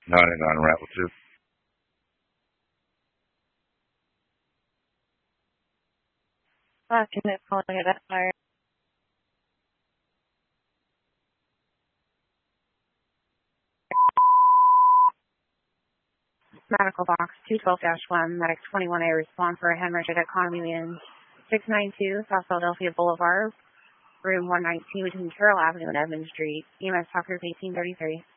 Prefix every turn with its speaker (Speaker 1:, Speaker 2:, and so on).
Speaker 1: 99 Rattleton.
Speaker 2: Can it calling it that fire? Medical box 212-1, medic 21A, respond for a hemorrhage at Economy in 692 South Philadelphia Boulevard, room 119 between Carroll Avenue and Edmund Street. EMS Talkers 1833.